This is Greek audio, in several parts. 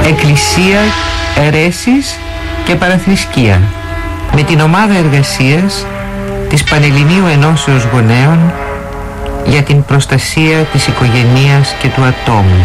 Εκκλησία, αιρέσεις και παραθρησκεία, με την ομάδα εργασίας της Πανελληνίου Ενώσεως Γονέων για την προστασία της οικογενείας και του ατόμου.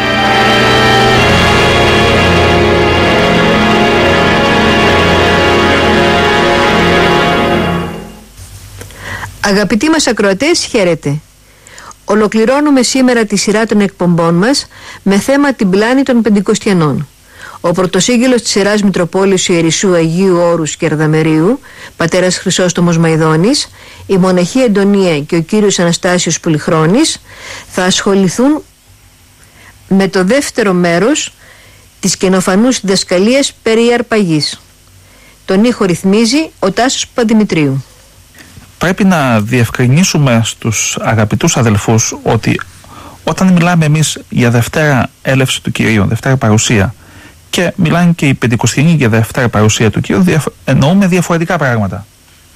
Αγαπητοί μας ακροατές, χαίρετε. Ολοκληρώνουμε σήμερα τη σειρά των εκπομπών μας με θέμα την πλάνη των Πεντηκοστιανών. Ο πρωτοσύγγελος της Ιεράς Μητροπόλης Ιερισσού Αγίου Όρους και Αρδαμερίου, πατέρας Χρυσόστομος Μαϊδώνης, η μοναχή Εντονία και ο κύριος Αναστάσιος Πουλιχρώνης θα ασχοληθούν με το δεύτερο μέρος της καινοφανούς διδασκαλίας περί αρπαγής. Τον ήχο ρυθμίζει ο Τάσος Παντιμητρίου. Πρέπει να διευκρινίσουμε στους αγαπητούς αδελφούς ότι όταν μιλάμε εμείς για Δευτέρα έλευση του Κυρίου, Δευτέρα παρουσία, και μιλάνε και οι Πεντηκοστιανοί για Δευτέρα παρουσία του Κυρίου, εννοούμε διαφορετικά πράγματα.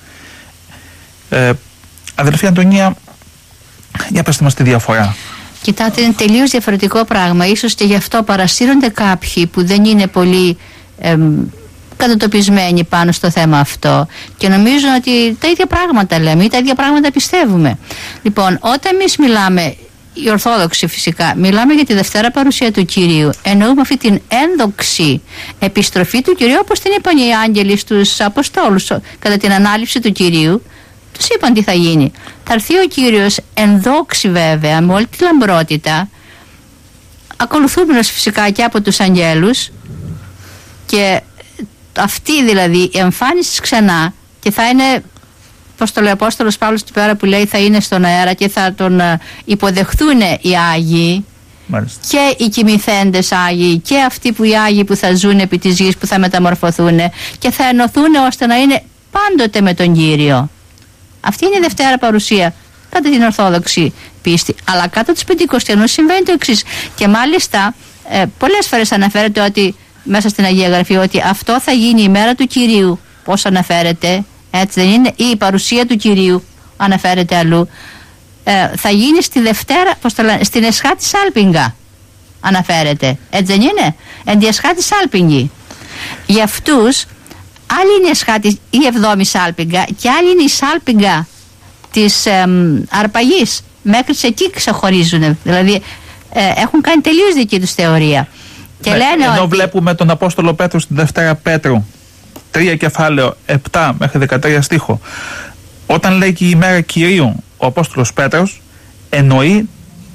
Αδελφή Αντωνία, για πέστε μας τη διαφορά. Κοιτάτε, είναι τελείως διαφορετικό πράγμα. Ίσως και γι' αυτό παρασύρονται κάποιοι που δεν είναι πολύ κατατοπισμένοι πάνω στο θέμα αυτό και νομίζουν ότι τα ίδια πράγματα λέμε ή τα ίδια πράγματα πιστεύουμε. Λοιπόν, όταν εμείς μιλάμε, οι Ορθόδοξοι φυσικά, μιλάμε για τη Δευτέρα παρουσία του Κυρίου, εννοούμε αυτή την ένδοξη επιστροφή του Κυρίου, όπως την είπαν οι άγγελοι στους Αποστόλους κατά την ανάληψη του Κυρίου. Τους είπαν τι θα γίνει. Θα έρθει ο Κύριος ενδόξη βέβαια, με όλη τη λαμπρότητα, ακολουθούμενος φυσικά και από τους αγγέλους, και αυτή δηλαδή η εμφάνιση ξανά, και θα είναι, πώς το λέει ο Απόστολος Παύλος την πέρα που λέει, θα είναι στον αέρα και θα τον υποδεχθούν οι Άγιοι. Μάλιστα. Και οι κοιμηθέντες Άγιοι και αυτοί που οι Άγιοι που θα ζουν επί της γης, που θα μεταμορφωθούν και θα ενωθούν ώστε να είναι πάντοτε με τον Κύριο. Αυτή είναι η Δευτέρα παρουσία κατά την Ορθόδοξη πίστη. Αλλά κατά τους Πεντηκοστιανούς συμβαίνει το εξής. Και μάλιστα πολλές φορές αναφέρεται ότι μέσα στην Αγία Γραφή ότι αυτό θα γίνει η μέρα του Κυρίου. Πώς αναφέρεται, έτσι δεν είναι, ή η παρουσία του Κυρίου αναφέρεται αλλού. Θα γίνει στη Δευτέρα, πώς το λένε, στην Εσχά της Άλπιγγα αναφέρεται, έτσι δεν είναι, εν τη Εσχά της Άλπιγγη. Για αυτούς άλλη είναι η Εσχά της, η 7η Σάλπιγγα, και άλλη είναι η Σάλπιγγα της αρπαγής. Μέχρι σε εκεί ξεχωρίζουν, δηλαδή έχουν κάνει τελείως δική τους θεωρία. Και λένε ενώ ότι βλέπουμε τον Απόστολο Πέτρο στην Δευτέρα Πέτρου 3 κεφάλαιο 7 μέχρι 13 στίχο, όταν λέει και η ημέρα Κυρίου ο Απόστολος Πέτρος εννοεί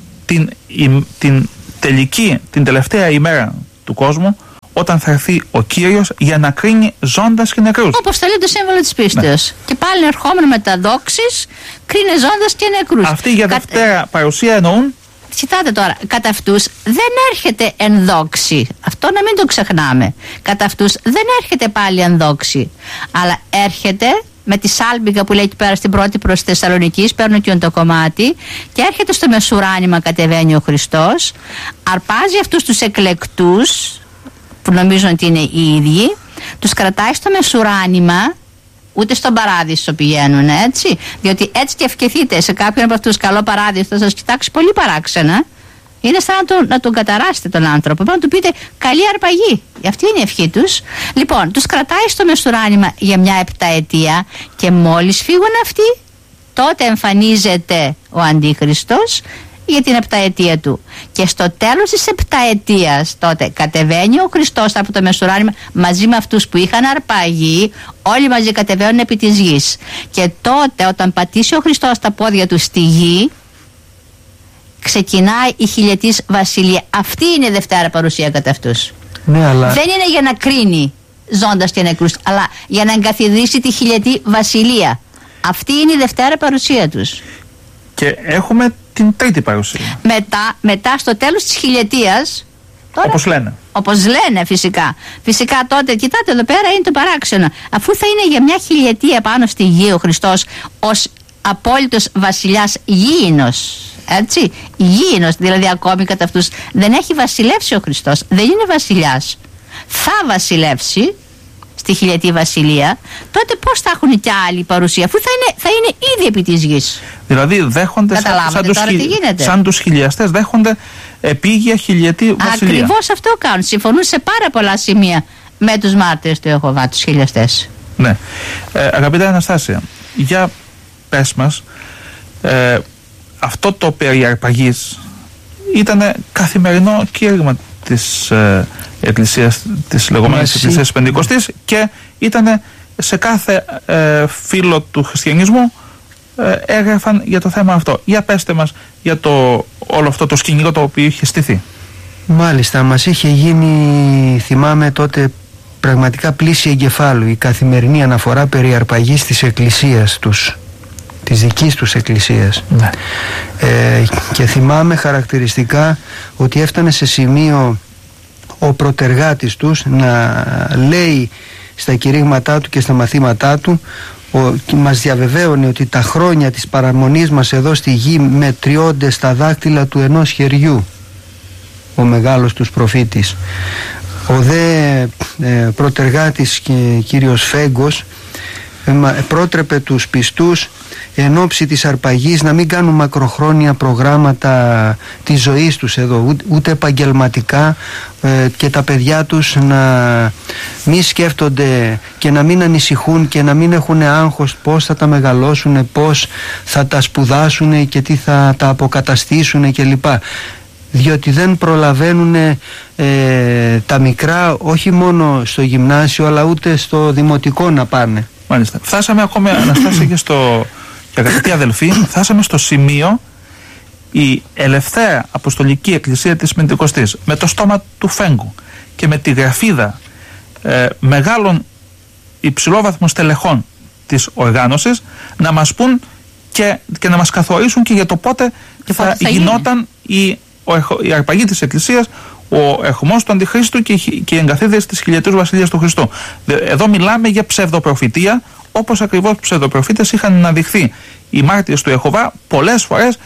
την τελική, την τελευταία ημέρα του κόσμου, όταν θα έρθει ο Κύριος για να κρίνει ζώντας και νεκρούς. Όπως το λέει το σύμβολο της πίστεως. Ναι. Και πάλι ερχόμενο με τα δόξης κρίνει ζώντας και νεκρούς. Αυτοί για Δευτέρα παρουσία εννοούν. Κοιτάτε τώρα, κατά αυτούς δεν έρχεται ενδόξη. Αυτό να μην το ξεχνάμε. Κατά αυτούς δεν έρχεται πάλι ενδόξη. Αλλά έρχεται με τη Σάλπιγγα που λέει εκεί πέρα στην πρώτη προς Θεσσαλονικής, παίρνω και το κομμάτι, και έρχεται στο μεσουράνημα, κατεβαίνει ο Χριστός, αρπάζει αυτούς τους εκλεκτούς, που νομίζουν ότι είναι οι ίδιοι, τους κρατάει στο μεσουράνημα, ούτε στον παράδεισο πηγαίνουν, έτσι. Διότι έτσι και ευχηθείτε σε κάποιον από αυτούς καλό παράδεισο, θα σας κοιτάξει πολύ παράξενα. Είναι σαν να τον καταράσετε τον άνθρωπο. Πρέπει να του πείτε καλή αρπαγή. Αυτή είναι η ευχή τους. Λοιπόν, τους κρατάει στο μεσουράνημα για μια 7ετία, και μόλις φύγουν αυτοί, τότε εμφανίζεται ο Αντίχριστος για την 7ετία του. Και στο τέλος της 7ετίας τότε κατεβαίνει ο Χριστός από το μεσουράνημα μαζί με αυτούς που είχαν αρπαγεί, όλοι μαζί κατεβαίνουν επί της γης. Και τότε όταν πατήσει ο Χριστός τα πόδια του στη γη, ξεκινάει η χιλιετής βασιλεία. Αυτή είναι η Δευτέρα παρουσία κατά αυτούς. Ναι, αλλά δεν είναι για να κρίνει ζώντας και νεκρούς, αλλά για να εγκαθιδρύσει τη χιλιετή βασιλεία. Αυτή είναι η Δευτέρα παρουσία τους. Και έχουμε την τρίτη παρουσία. Μετά στο τέλος της χιλιετίας, τώρα, όπως λένε φυσικά. Φυσικά τότε, κοιτάτε εδώ πέρα είναι το παράξενο. Αφού θα είναι για μια χιλιετία πάνω στη γη ο Χριστός ως απόλυτος βασιλιάς γήινος, έτσι, γήινος, δηλαδή ακόμη κατά αυτούς δεν έχει βασιλεύσει ο Χριστός, δεν είναι βασιλιάς. Θα βασιλεύσει στη χιλιετή βασιλεία, τότε πώς θα έχουν και άλλη παρουσία, αφού θα είναι ήδη επί της γης. Δηλαδή δέχονται σαν τους χιλιαστές, δέχονται επίγεια χιλιετή βασιλεία. Ακριβώς αυτό κάνουν. Συμφωνούν σε πάρα πολλά σημεία με τους μάρτυρες του Ιεχωβά, τους χιλιαστές. Ναι. Αγαπητά Αναστάσια, για πες μας, αυτό το περί αρπαγής ήταν καθημερινό κήρυγμα της Εκκλησίας, της λεγόμενης Εκκλησίας Πεντηκοστής, και ήταν σε κάθε φύλλο του χριστιανισμού έγραφαν για το θέμα αυτό. Για πέστε μας για όλο αυτό το σκηνικό το οποίο είχε στηθεί. Μάλιστα, μας είχε γίνει, θυμάμαι τότε, πραγματικά πλήση εγκεφάλου η καθημερινή αναφορά περί αρπαγής της εκκλησίας τους, της δικής τους εκκλησίας. Ναι. Και θυμάμαι χαρακτηριστικά ότι έφτανε σε σημείο ο προτεργάτης τους να λέει στα κηρύγματά του και στα μαθήματά του, μας διαβεβαίωνε ότι τα χρόνια της παραμονής μας εδώ στη γη μετριώνται στα δάκτυλα του ενός χεριού, ο μεγάλος τους προφήτης. Ο δε προτεργάτης κύριος Φέγκος πρότρεπε τους πιστούς εν ώψη της αρπαγής να μην κάνουν μακροχρόνια προγράμματα της ζωής τους εδώ, ούτε επαγγελματικά, και τα παιδιά τους να μην σκέφτονται και να μην ανησυχούν και να μην έχουν άγχος πώς θα τα μεγαλώσουν, πώς θα τα σπουδάσουν και τι θα τα αποκαταστήσουν κλπ. Διότι δεν προλαβαίνουν τα μικρά, όχι μόνο στο γυμνάσιο αλλά ούτε στο δημοτικό να πάνε. Μάλιστα. Φτάσαμε ακόμα, Αναστάσια, και αγαπητοί αδελφοί, φτάσαμε στο σημείο η ελευθέρα Αποστολική Εκκλησία της Πεντηκοστής, με το στόμα του Φέγκου και με τη γραφίδα μεγάλων υψηλόβαθμων στελεχών της οργάνωσης, να μας πούν και να μας καθορίσουν και για το πότε θα γινόταν η αρπαγή της Εκκλησίας, ο ερχομός του Αντιχρίστου και η εγκαθίδρυση της χιλιετούς βασιλείας του Χριστού. Εδώ μιλάμε για ψευδοπροφητεία, όπως ακριβώς ψευδοπροφήτες είχαν αναδειχθεί οι μάρτυρες του Ιεχωβά πολλές φορές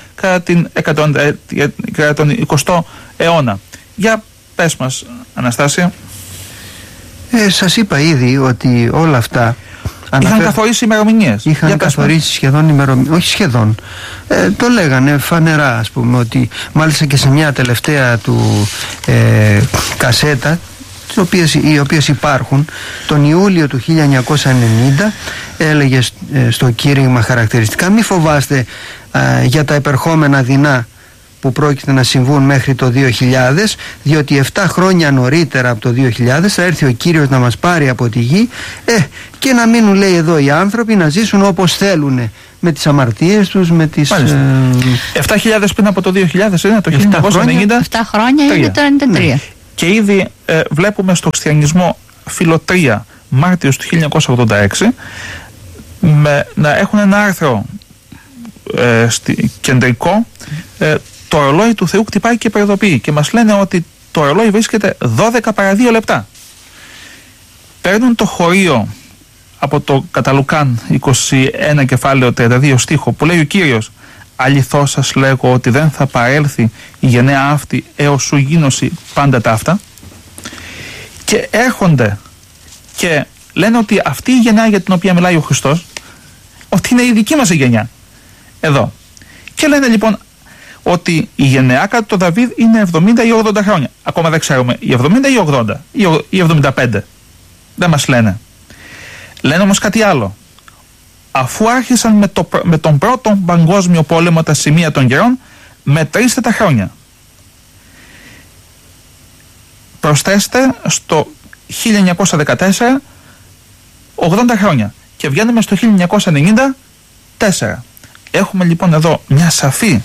κατά τον 20ο αιώνα. Για πες μας, Αναστάσια. Σας είπα ήδη ότι όλα αυτά είχαν καθορίσει ημερομηνίες. Είχαν καθορίσει σχεδόν ημερομηνίες. Όχι σχεδόν. Το λέγανε φανερά, ας πούμε, ότι μάλιστα και σε μια τελευταία του κασέτα, οι οποίες υπάρχουν, τον Ιούλιο του 1990 έλεγε στο κήρυγμα χαρακτηριστικά: μη φοβάστε για τα επερχόμενα δεινά που πρόκειται να συμβούν μέχρι το 2000, διότι 7 χρόνια νωρίτερα από το 2000 θα έρθει ο Κύριος να μας πάρει από τη γη και να μείνουν, λέει, εδώ οι άνθρωποι να ζήσουν όπως θέλουν, με τις αμαρτίες τους, με τις... 7.000 πριν από το 2000 είναι το 1990. 7 χρόνια είναι το 1993. Ναι. Και ήδη βλέπουμε στο χριστιανισμό φύλλο 3, Μάρτιος του 1986, να έχουν ένα άρθρο κεντρικό, το ρολόι του Θεού χτυπάει και προειδοποιεί, και μας λένε ότι το ρολόι βρίσκεται 12 παρά 2 λεπτά. Παίρνουν το χωρίο από το κατά Λουκάν 21 κεφάλαιο 32 στίχο, που λέει ο Κύριος: αληθώς σας λέγω ότι δεν θα παρέλθει η γενναία αυτή έως σου γίνωση πάντα ταύτα. Και έρχονται και λένε ότι αυτή η γενιά για την οποία μιλάει ο Χριστός, ότι είναι η δική μας η γενιά εδώ. Και λένε λοιπόν ότι η γενεά κατά τον Δαβίδ είναι 70 ή 80 χρόνια. Ακόμα δεν ξέρουμε, η 70 ή 80 ή 75. Δεν μας λένε. Λένε όμως κάτι άλλο. Αφού άρχισαν με τον πρώτο παγκόσμιο πόλεμο τα σημεία των καιρών, μετρήστε τα χρόνια. Προσθέστε στο 1914 80 χρόνια και βγαίνουμε στο 1994. Έχουμε λοιπόν εδώ μια σαφή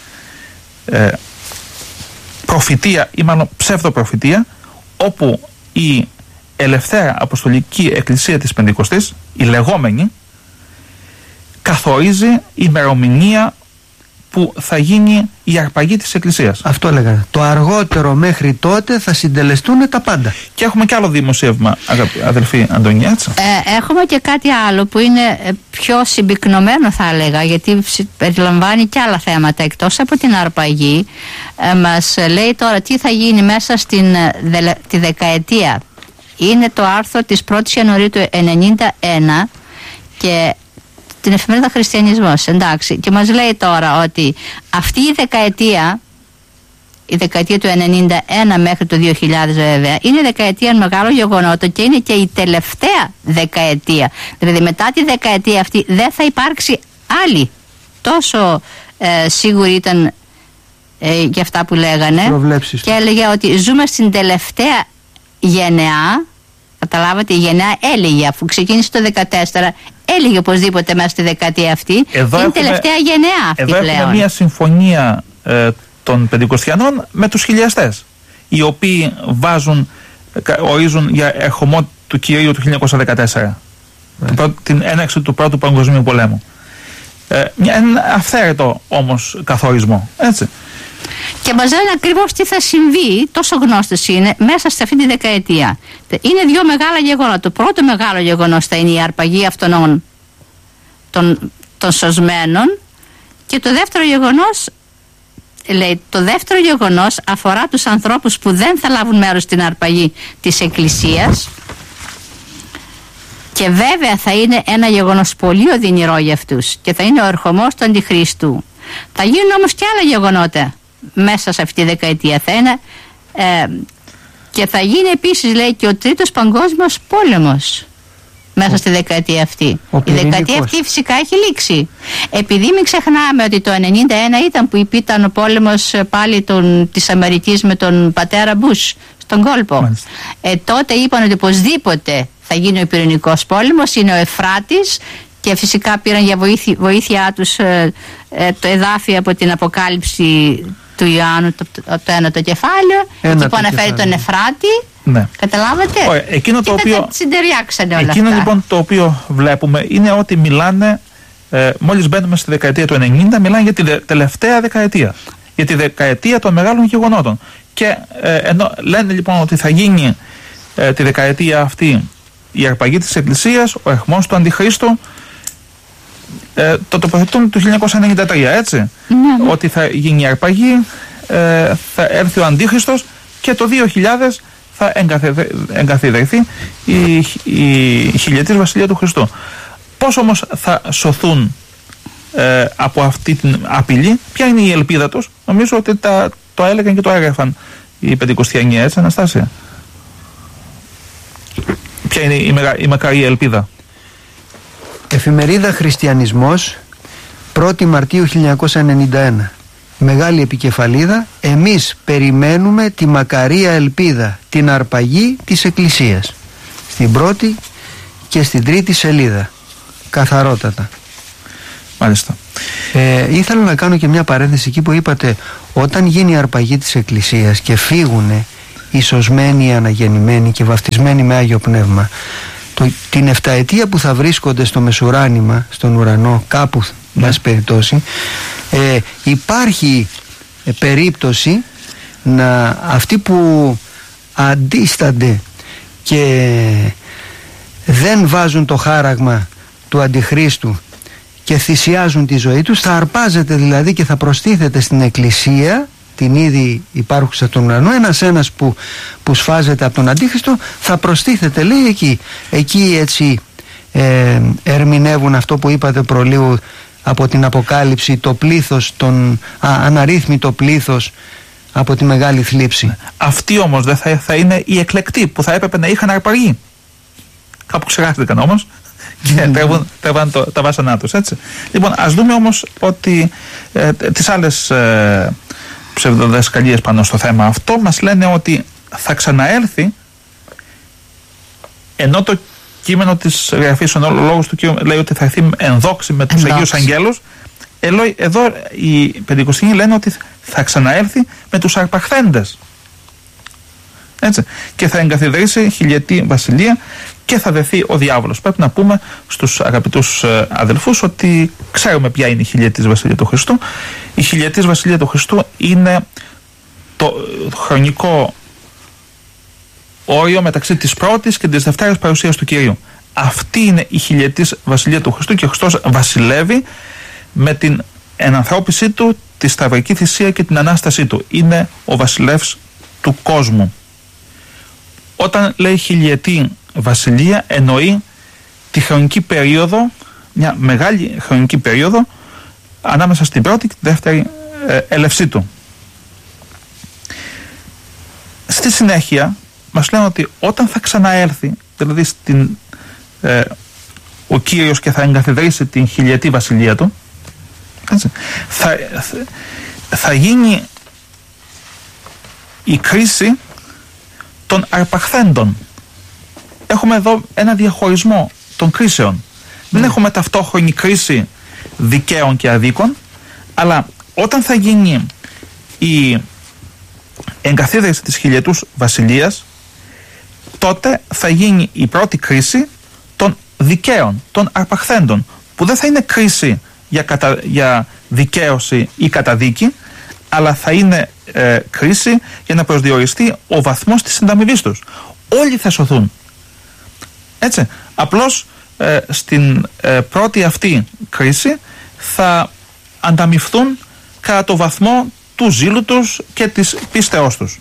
προφητεία, ή μάλλον ψευδοπροφητεία, όπου η ελευθέρα Αποστολική Εκκλησία της Πεντηκοστής, η λεγόμενη, καθορίζει ημερομηνία που θα γίνει η αρπαγή της Εκκλησίας. Αυτό έλεγα. Το αργότερο μέχρι τότε θα συντελεστούν τα πάντα. Και έχουμε και άλλο δημοσίευμα, αδελφή Αντωνία. Έχουμε και κάτι άλλο που είναι πιο συμπυκνωμένο, θα έλεγα, γιατί περιλαμβάνει και άλλα θέματα εκτός από την αρπαγή. Μας λέει τώρα τι θα γίνει μέσα τη δεκαετία. Είναι το άρθρο της 1ης Ιανουαρίου του 1991 και την εφημερίδα Χριστιανισμός, εντάξει, και μας λέει τώρα ότι αυτή η δεκαετία η δεκαετία του 91 μέχρι το 2000 βέβαια, είναι δεκαετία μεγάλο γεγονότο και είναι και η τελευταία δεκαετία. Δηλαδή μετά τη δεκαετία αυτή δεν θα υπάρξει άλλη. Τόσο σίγουρη ήταν για αυτά που λέγανε. Προβλέψεις. Και έλεγε ότι ζούμε στην τελευταία γενεά. Καταλάβατε, η γενεά έλεγε, αφού ξεκίνησε το 2014, έλεγε οπωσδήποτε μέσα στη δεκαετία αυτή. Είναι η τελευταία γενεά αυτή εδώ πλέον. Έχουμε μια συμφωνία των Πεντηκοστιανών με τους χιλιαστές, οι οποίοι ορίζουν για ερχομό του Κυρίου του 1914, την έναρξη του Πρώτου Παγκοσμίου Πολέμου. Ένα αυθαίρετο όμως καθορισμό, έτσι. Και μας λένε ακριβώς τι θα συμβεί, τόσο γνώστες είναι, μέσα σε αυτή τη δεκαετία. Είναι δύο μεγάλα γεγονότα. Το πρώτο μεγάλο γεγονός θα είναι η αρπαγή αυτών των σωσμένων, και το δεύτερο γεγονός, λέει, το δεύτερο γεγονός αφορά τους ανθρώπους που δεν θα λάβουν μέρος στην αρπαγή της Εκκλησίας, και βέβαια θα είναι ένα γεγονός πολύ οδυνηρό για αυτούς και θα είναι ο ερχομός του Αντιχρίστου. Θα γίνουν όμως και άλλα γεγονότα μέσα σε αυτή τη δεκαετία. Θα είναι, και θα γίνει επίσης, λέει, και ο Τρίτος Παγκόσμιος Πόλεμος μέσα στη δεκαετία αυτή. Η δεκαετία αυτή φυσικά έχει λήξει. Επειδή μην ξεχνάμε ότι το 1991 ήταν που ήταν ο πόλεμος πάλι της Αμερικής με τον πατέρα Μπούς στον κόλπο. Τότε είπαν ότι οπωσδήποτε θα γίνει ο πυρηνικός πόλεμος, είναι ο Εφράτης, και φυσικά πήραν για βοήθειά τους το εδάφιο από την Αποκάλυψη του Ιωάννου, το ένατο κεφάλαιο, εκεί που αναφέρει τον Εφράτη. Ναι. Καταλάβατε? Εκείνο το οποίο συντεριάξανε όλα εκείνο αυτά. Λοιπόν το οποίο βλέπουμε είναι ότι μιλάνε, μόλις μπαίνουμε στη δεκαετία του 90, μιλάνε για τη τελευταία δεκαετία, για τη δεκαετία των μεγάλων γεγονότων. Και ενώ λένε λοιπόν ότι θα γίνει τη δεκαετία αυτή η αρπαγή της Εκκλησίας, ο ερχμός του Αντιχρίστου, το τοποθετούν του 1993, έτσι. Ναι. Ότι θα γίνει η αρπαγή, θα έρθει ο Αντίχριστος και το 2000 θα εγκαθιδρυθεί η χιλιετής Βασιλεία του Χριστού. Πώς όμως θα σωθούν από αυτή την απειλή, ποια είναι η ελπίδα τους? Νομίζω ότι το έλεγαν και το έγραφαν οι Πεντηκοστιανοί, έτσι, Αναστάσια? Ποια είναι η μακαρή ελπίδα? Εφημερίδα Χριστιανισμός, 1η Μαρτίου 1991. Μεγάλη επικεφαλίδα: εμείς περιμένουμε τη μακαρία ελπίδα, την αρπαγή της Εκκλησίας. Στην πρώτη και στην τρίτη σελίδα. Καθαρότατα. Μάλιστα. Ήθελα να κάνω και μια παρένθεση εκεί που είπατε, όταν γίνει η αρπαγή της Εκκλησίας και φύγουνε οι σωσμένοι, οι αναγεννημένοι και βαφτισμένοι με Άγιο Πνεύμα, την 7ετία που θα βρίσκονται στο μεσουράνημα, στον ουρανό, κάπου, βάση περιπτώσει, υπάρχει περίπτωση να αυτοί που αντίστανται και δεν βάζουν το χάραγμα του Αντιχρίστου και θυσιάζουν τη ζωή τους, θα αρπάζεται δηλαδή και θα προστίθεται στην Εκκλησία, την ήδη υπάρχουσα στον ουρανό, ένας που σφάζεται από τον Αντίχριστο, θα προστίθεται, λέει, εκεί έτσι ερμηνεύουν αυτό που είπατε προλίγου από την Αποκάλυψη, το πλήθος, αναρρύθμιτο πλήθος από τη μεγάλη θλίψη. Αυτοί όμως δεν θα είναι οι εκλεκτοί που θα έπρεπε να είχαν αρπαγεί. Κάπου ξεχάστηκαν όμως και τρέβαν τα βάσανά τους, έτσι. Λοιπόν, ας δούμε όμως ότι τις άλλες ψευδοδιδασκαλίες πάνω στο θέμα αυτό μας λένε ότι θα ξαναέλθει, ενώ το κείμενο της Γραφής, ο λόγος του κείμενου λέει ότι θα έρθει ενδόξη με τους Αγίους Αγγέλους, εδώ οι Πεντηκοστιανοί λένε ότι θα ξαναέλθει με τους αρπαχθέντες, έτσι, και θα εγκαθιδρύσει χιλιετή βασιλεία και θα δεθεί ο διάβολος. Πρέπει να πούμε στους αγαπητούς αδελφούς ότι ξέρουμε ποια είναι η χιλιετής βασιλεία του Χριστού. Η χιλιετής βασιλεία του Χριστού είναι το χρονικό όριο μεταξύ της πρώτης και της δευτέρας παρουσίας του Κυρίου. Αυτή είναι η χιλιετής βασιλεία του Χριστού και ο Χριστός βασιλεύει με την ενανθρώπισή του, τη σταυρική θυσία και την Ανάστασή του. Είναι ο βασιλεύς του κόσμου. Όταν λέει χιλιετή βασιλεία, εννοεί τη χρονική περίοδο, μια μεγάλη χρονική περίοδο ανάμεσα στην πρώτη και τη δεύτερη έλευσή του. στη συνέχεια μας λένε ότι όταν θα ξαναέρθει, δηλαδή ο Κύριος και θα εγκαθιδρύσει την χιλιετή βασιλεία του, έτσι, θα γίνει η κρίση των αρπαχθέντων. Έχουμε εδώ ένα διαχωρισμό των κρίσεων. Δεν έχουμε ταυτόχρονη κρίση δικαίων και αδίκων, αλλά όταν θα γίνει η εγκαθίδρυση της χιλιετούς βασιλείας, τότε θα γίνει η πρώτη κρίση των δικαίων, των αρπαχθέντων, που δεν θα είναι κρίση για δικαίωση ή καταδίκη, αλλά θα είναι κρίση για να προσδιοριστεί ο βαθμός της συνταμιβής τους. Όλοι θα σωθούν. Έτσι, απλώς στην πρώτη αυτή κρίση θα ανταμοιφθούν κατά το βαθμό του ζήλου τους και της πίστεώς τους.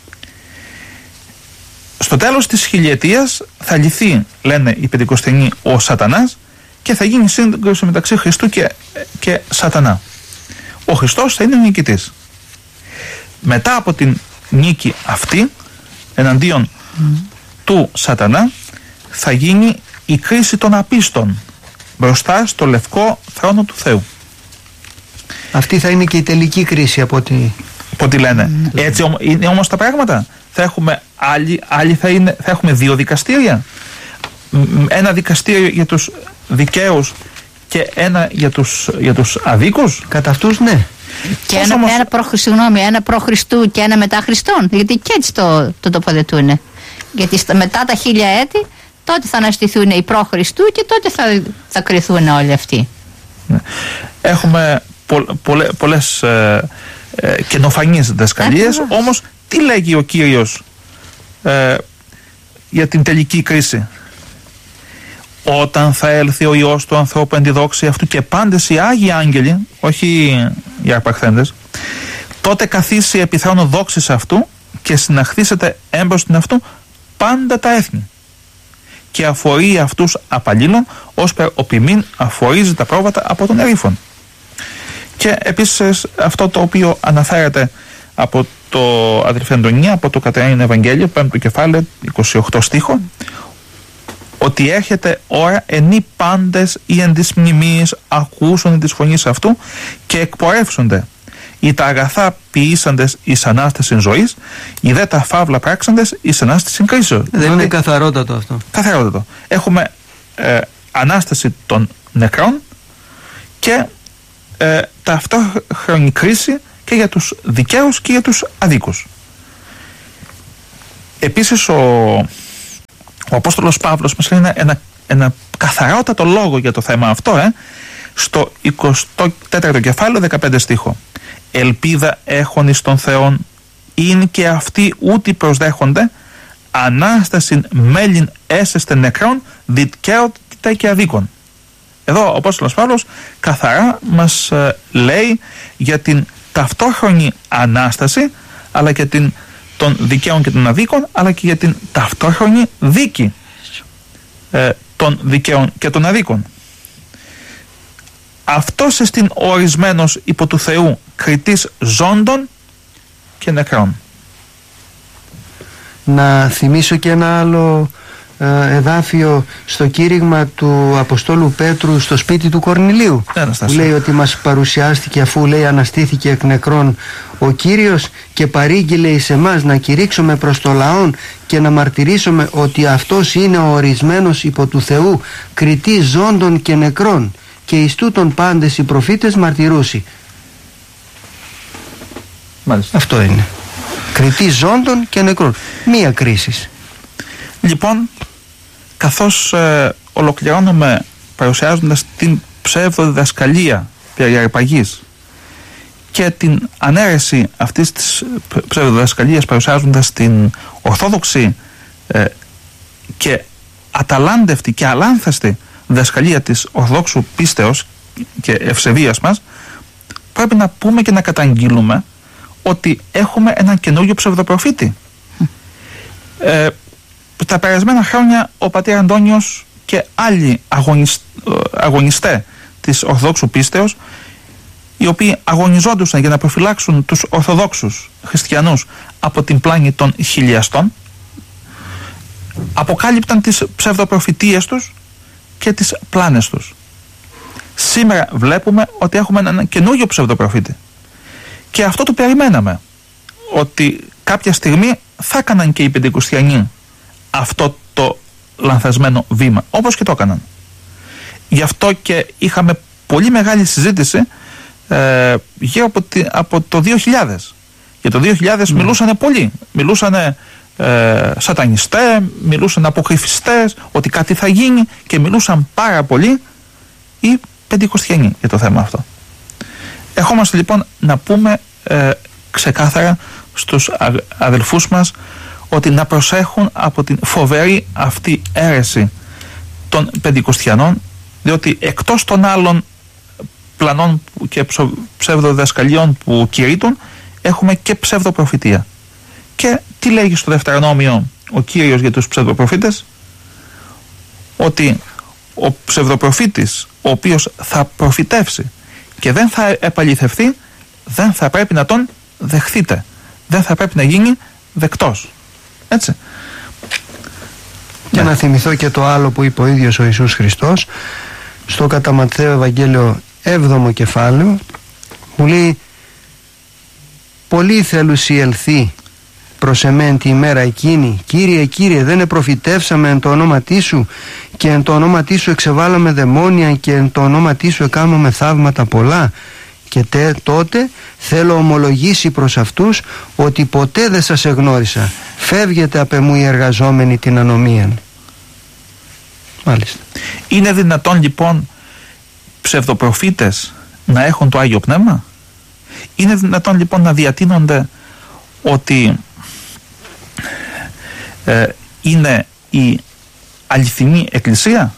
Στο τέλος της χιλιετίας θα λυθεί, λένε οι Πεντηκοστιανοί, ο Σατανάς και θα γίνει σύγκρουση μεταξύ Χριστού και Σατανά. Ο Χριστός θα είναι ο νικητής. Μετά από την νίκη αυτή εναντίον του Σατανά θα γίνει η κρίση των απίστων μπροστά στο λευκό θρόνο του Θεού. Αυτή θα είναι και η τελική κρίση από ό,τι λένε. Έτσι είναι όμως τα πράγματα. Θα έχουμε θα έχουμε δύο δικαστήρια. Ένα δικαστήριο για τους δικαίους και ένα για τους αδίκους. Κατά αυτούς, ναι. Και ένα προ Χριστού και ένα μετά Χριστόν. Γιατί και έτσι το τοποθετούν. Γιατί μετά τα 1000 έτη τότε θα αναστηθούν οι προ Χριστού και τότε θα κριθούν όλοι αυτοί. Ναι. Έχουμε πολλές καινοφανείς διδασκαλίες, όμως τι λέγει ο Κύριος για την τελική κρίση? Όταν θα έλθει ο Υιός του ανθρώπου εν τη δόξη αυτού και πάντες οι Άγιοι Άγγελοι, όχι οι αρπαχθέντες, τότε καθίσει επί θρόνου δόξης αυτού και συναχθήσετε έμπροσθεν αυτού πάντα τα έθνη και αφορεί αυτούς απαλλήλων ώσπερ ο ποιμήν αφορίζει τα πρόβατα από τον ερήφων. Και επίσης αυτό το οποίο αναφέρεται από το αδελφέ Αντωνία, από το Κατερίνα Ευαγγέλιο, 5ο κεφάλαιο, 28 στίχο, ότι έρχεται ώρα ενή πάντες ή εν της μνημείας ακούσουν της φωνής αυτού και εκπορεύσονται ή τα αγαθά ποιήσαντες εις ανάστασιν ζωής, ή δε τα φαύλα πράξαντες εις ανάστασιν κρίσεως. Δεν είναι καθαρότατο αυτό? Καθαρότατο. Έχουμε ανάσταση των νεκρών και ταυτόχρονη κρίση και για τους δικαίους και για τους αδίκους. Επίσης ο Απόστολος Παύλος μας λέει ένα καθαρότατο λόγο για το θέμα αυτό, στο 24ο κεφάλαιο 15 στίχο. Ελπίδα έχων εις τον Θεόν, είναι και αυτοί ούτι προσδέχονται, ανάστασιν μέλην έσεστε νεκρών, δικαίωτα και αδίκων. Εδώ ο Απόστολος Παύλος καθαρά μας λέει για την ταυτόχρονη ανάσταση, αλλά και των δικαίων και των αδίκων, αλλά και για την ταυτόχρονη δίκη των δικαίων και των αδίκων. Αυτός εστιν ορισμένος υπό του Θεού κριτής ζώντων και νεκρών. Να θυμίσω και ένα άλλο εδάφιο στο κήρυγμα του Αποστόλου Πέτρου στο σπίτι του Κορνηλίου, που λέει ότι μας παρουσιάστηκε, αφού λέει αναστήθηκε εκ νεκρών ο Κύριος, και παρήγγειλε εις εμάς να κηρύξουμε προς το λαόν και να μαρτυρήσουμε ότι αυτός είναι ο ορισμένος υπό του Θεού κριτής ζώντων και νεκρών, και εις τούτον πάντες οι προφήτες μαρτυρούσι. Μάλιστα. Αυτό είναι. Κριτής ζώντων και νεκρών. Μία κρίση. Λοιπόν, καθώς ολοκληρώνουμε παρουσιάζοντας την ψευδοδιδασκαλία περί αρπαγής και την ανέρεση αυτής της ψευδοδιδασκαλίας παρουσιάζοντας την ορθόδοξη και αταλάντευτη και αλάνθαστη διδασκαλία της ορθόδοξου πίστεως και ευσεβίας μας, πρέπει να πούμε και να καταγγείλουμε ότι έχουμε έναν καινούριο ψευδοπροφήτη. Τα περασμένα χρόνια ο πατήρ Αντώνιος και άλλοι αγωνιστές της ορθόδοξου πίστεως, οι οποίοι αγωνιζόντουσαν για να προφυλάξουν τους Ορθοδόξους χριστιανούς από την πλάνη των χιλιαστών, αποκάλυπταν τις ψευδοπροφητείες τους και τις πλάνες τους. Σήμερα βλέπουμε ότι έχουμε έναν καινούριο ψευδοπροφήτη, και αυτό το περιμέναμε, ότι κάποια στιγμή θα έκαναν και οι Πεντηκοστιανοί αυτό το λανθασμένο βήμα, όπως και το έκαναν. Γι' αυτό και είχαμε πολύ μεγάλη συζήτηση γύρω από το 2000. Για το 2000 μιλούσανε πολλοί. Μιλούσανε σατανιστές, μιλούσαν αποκρυφιστές, ότι κάτι θα γίνει, και μιλούσαν πάρα πολύ οι Πεντηκοστιανοί για το θέμα αυτό. Ερχόμαστε λοιπόν να πούμε ξεκάθαρα στους αδελφούς μας ότι να προσέχουν από την φοβερή αυτή αίρεση των Πεντηκοστιανών, διότι εκτός των άλλων πλανών και ψευδοδιδασκαλιών που κηρύττουν, έχουμε και ψευδοπροφητεία. Και τι λέγει στο Δευτερονόμιο ο Κύριος για τους ψευδοπροφήτες? Ότι ο ψευδοπροφήτης, ο οποίος θα προφητεύσει και δεν θα επαληθευτεί, δεν θα πρέπει να τον δεχθείτε, δεν θα πρέπει να γίνει δεκτός. Έτσι. Και να θυμηθώ και το άλλο που είπε ο ίδιος ο Ιησούς Χριστός στο κατά Ματθαίο Ευαγγέλιο 7ο κεφάλαιο, που λέει: «Πολλοί θέλουσι ελθεί προς εμέν τη ημέρα εκείνη, Κύριε, Κύριε, δεν επροφητεύσαμε εν το ονόματί Σου, και εν το ονόματί Σου εξεβάλαμε δαιμόνια, και εν το ονόματί Σου εκάμαμε θαύματα πολλά. Και τότε θέλω ομολογήσει προς αυτούς ότι ποτέ δεν σας εγνώρισα. Φεύγετε απ' εμού οι εργαζόμενοι την ανομία». Μάλιστα. Είναι δυνατόν λοιπόν ψευδοπροφήτες να έχουν το Άγιο Πνεύμα? Είναι δυνατόν λοιπόν να διατείνονται ότι είναι η αληθινή εκκλησία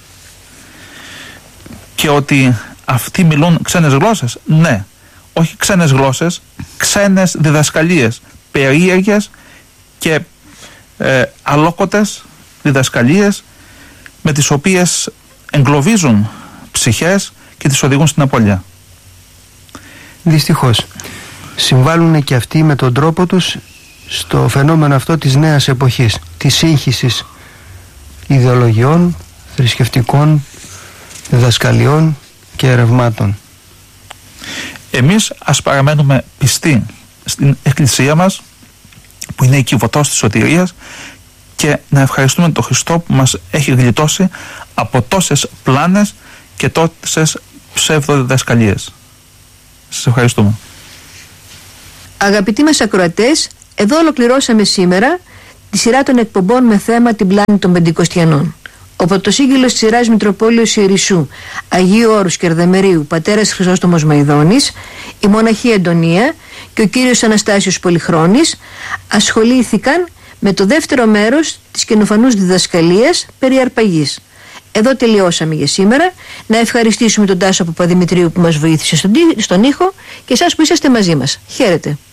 και ότι αυτοί μιλούν ξένες γλώσσες? Ναι, όχι ξένες γλώσσες, ξένες διδασκαλίες, περίεργες και αλόκοτες διδασκαλίες, με τις οποίες εγκλωβίζουν ψυχές και τις οδηγούν στην απώλεια. Δυστυχώς συμβάλλουν και αυτοί με τον τρόπο τους στο φαινόμενο αυτό της νέας εποχής, της σύγχυσης ιδεολογιών, θρησκευτικών διδασκαλιών και ερευμάτων. Εμείς ας παραμένουμε πιστοί στην Εκκλησία μας, που είναι η κυβωτός της σωτηρίας, και να ευχαριστούμε τον Χριστό που μας έχει γλιτώσει από τόσες πλάνες και τόσες ψευδοδιδασκαλίες. Σας ευχαριστούμε. Αγαπητοί μας ακροατές, εδώ ολοκληρώσαμε σήμερα τη σειρά των εκπομπών με θέμα την πλάνη των Πεντηκοστιανών. Ο πρωτοσύγγυλος της Ιεράς Μητροπόλεως Ιερισσού Αγίου Όρους Κερδαμερίου πατέρας Χρυσόστομος Μαϊδόνης, η μοναχή Αντωνία και ο κύριος Αναστάσιος Πολυχρόνης ασχολήθηκαν με το δεύτερο μέρος της καινοφανούς διδασκαλίας περί αρπαγής. Εδώ τελειώσαμε για σήμερα. Να ευχαριστήσουμε τον Τάσο Παπαδημητρίου που μας βοήθησε στον ήχο και εσάς που είσαστε μαζί μας. Χαίρετε.